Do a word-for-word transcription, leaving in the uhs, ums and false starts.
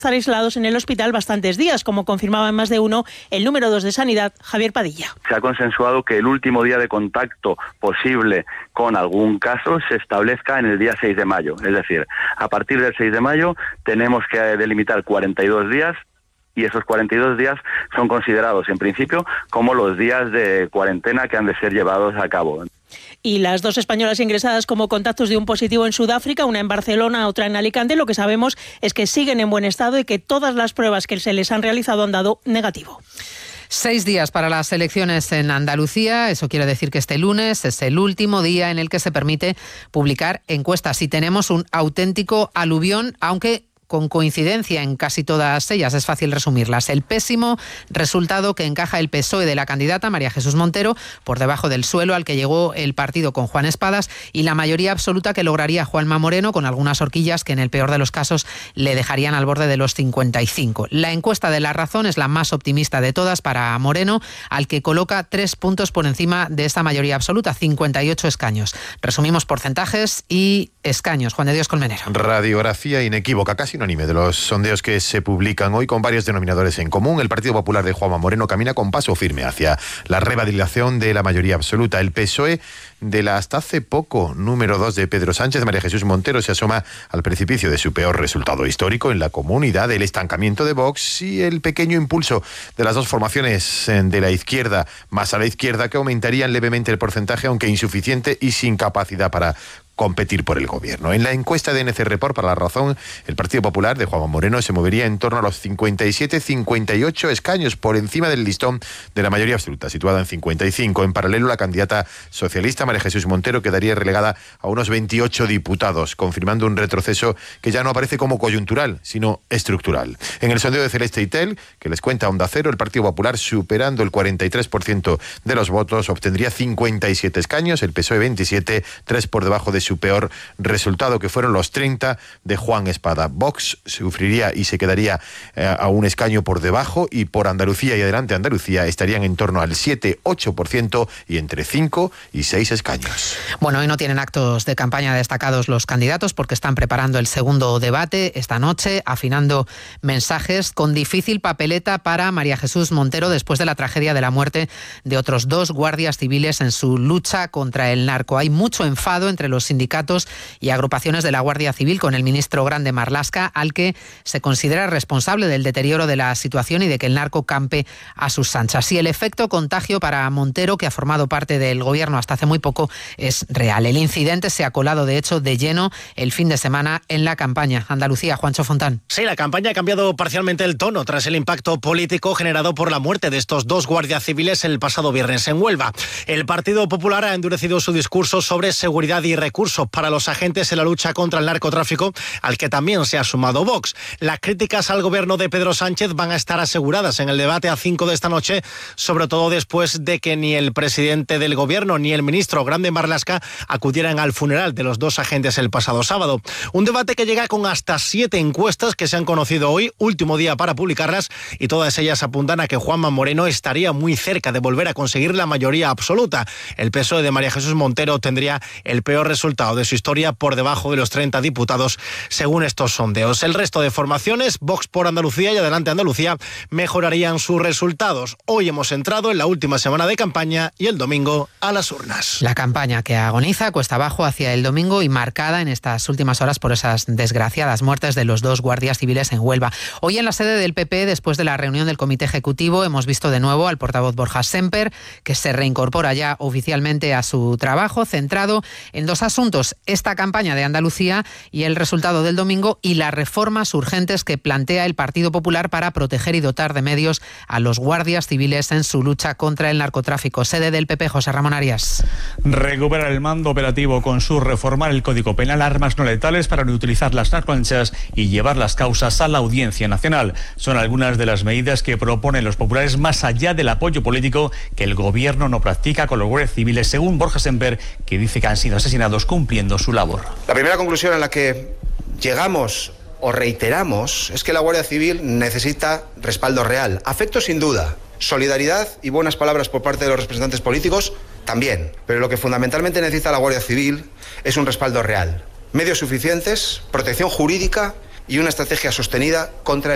estar aislados en el hospital bastantes días, como confirmaba en más de uno el número dos de Sanidad, Javier Padilla. Se ha consensuado que el último día de contacto posible con algún caso se establezca en el día seis de mayo. Es decir, a partir del seis de mayo tenemos que delimitar cuarenta y dos días y esos cuarenta y dos días son considerados en principio como los días de cuarentena que han de ser llevados a cabo. Y las dos españolas ingresadas como contactos de un positivo en Sudáfrica, una en Barcelona, otra en Alicante, lo que sabemos es que siguen en buen estado y que todas las pruebas que se les han realizado han dado negativo. Seis días para las elecciones en Andalucía. Eso quiere decir que este lunes es el último día en el que se permite publicar encuestas. Y tenemos un auténtico aluvión, aunque con coincidencia en casi todas ellas, es fácil resumirlas. El pésimo resultado que encaja el P S O E de la candidata María Jesús Montero, por debajo del suelo al que llegó el partido con Juan Espadas, y la mayoría absoluta que lograría Juanma Moreno, con algunas horquillas que en el peor de los casos le dejarían al borde de los cincuenta y cinco. La encuesta de La Razón es la más optimista de todas para Moreno, al que coloca tres puntos por encima de esta mayoría absoluta, cincuenta y ocho escaños. Resumimos porcentajes y escaños. Juan de Dios Colmenero. Radiografía inequívoca, casi unánime de los sondeos que se publican hoy, con varios denominadores en común. El Partido Popular de Juanma Moreno camina con paso firme hacia la revalidación de la mayoría absoluta. El P S O E de la hasta hace poco número dos de Pedro Sánchez, María Jesús Montero, se asoma al precipicio de su peor resultado histórico en la comunidad, el estancamiento de Vox y el pequeño impulso de las dos formaciones de la izquierda, más a la izquierda, que aumentarían levemente el porcentaje, aunque insuficiente y sin capacidad para competir por el gobierno. En la encuesta de N C Report para La Razón, el Partido Popular de Juanma Moreno se movería en torno a los cincuenta y siete cincuenta y ocho escaños, por encima del listón de la mayoría absoluta, situada en cincuenta y cinco. En paralelo, la candidata socialista María Jesús Montero quedaría relegada a unos veintiocho diputados, confirmando un retroceso que ya no aparece como coyuntural, sino estructural. En el sondeo de Celeste Itel, que les cuenta Onda Cero, el Partido Popular, superando el cuarenta y tres por ciento de los votos, obtendría cincuenta y siete escaños, el P S O E veintisiete, tres por debajo de su peor resultado, que fueron los treinta de Juan Espada. Vox sufriría y se quedaría eh, a un escaño por debajo, y por Andalucía y Adelante Andalucía estarían en torno al siete ocho por ciento y entre cinco y seis escaños. Bueno, hoy no tienen actos de campaña destacados los candidatos porque están preparando el segundo debate esta noche, afinando mensajes, con difícil papeleta para María Jesús Montero después de la tragedia de la muerte de otros dos guardias civiles en su lucha contra el narco. Hay mucho enfado entre los sindicatos y agrupaciones de la Guardia Civil con el ministro Grande Marlaska, al que se considera responsable del deterioro de la situación y de que el narco campe a sus anchas. Y el efecto contagio para Montero, que ha formado parte del gobierno hasta hace muy poco, es real. El incidente se ha colado, de hecho, de lleno el fin de semana en la campaña. Andalucía, Juancho Fontán. Sí, la campaña ha cambiado parcialmente el tono tras el impacto político generado por la muerte de estos dos guardias civiles el pasado viernes en Huelva. El Partido Popular ha endurecido su discurso sobre seguridad y recursos para los agentes en la lucha contra el narcotráfico, al que también se ha sumado Vox. Las críticas al gobierno de Pedro Sánchez van a estar aseguradas en el debate a cinco de esta noche, sobre todo después de que ni el presidente del gobierno ni el ministro Grande Marlaska acudieran al funeral de los dos agentes el pasado sábado. Un debate que llega con hasta siete encuestas que se han conocido hoy, último día para publicarlas, y todas ellas apuntan a que Juanma Moreno estaría muy cerca de volver a conseguir la mayoría absoluta. El P S O E de María Jesús Montero tendría el peor resultado de su historia, por debajo de los treinta diputados, según estos sondeos. El resto de formaciones, Vox por Andalucía y Adelante Andalucía, mejorarían sus resultados. Hoy hemos entrado en la última semana de campaña y el domingo a las urnas. La campaña que agoniza cuesta abajo hacia el domingo y marcada en estas últimas horas por esas desgraciadas muertes de los dos guardias civiles en Huelva. Hoy en la sede del P P, después de la reunión del Comité Ejecutivo, hemos visto de nuevo al portavoz Borja Semper, que se reincorpora ya oficialmente a su trabajo, centrado en dos asuntos: esta campaña de Andalucía y el resultado del domingo, y las reformas urgentes que plantea el Partido Popular para proteger y dotar de medios a los guardias civiles en su lucha contra el narcotráfico. Sede del P P, José Ramón Arias. Recuperar el mando operativo con su reformar el Código Penal, armas no letales para reutilizar las narcoanchas y llevar las causas a la Audiencia Nacional. Son algunas de las medidas que proponen los populares, más allá del apoyo político que el gobierno no practica con los guardias civiles, según Borja Semper, que dice que han sido asesinados cumpliendo su labor. La primera conclusión a la que llegamos o reiteramos es que la Guardia Civil necesita respaldo real. Afecto sin duda, solidaridad y buenas palabras por parte de los representantes políticos también. Pero lo que fundamentalmente necesita la Guardia Civil es un respaldo real. Medios suficientes, protección jurídica y una estrategia sostenida contra el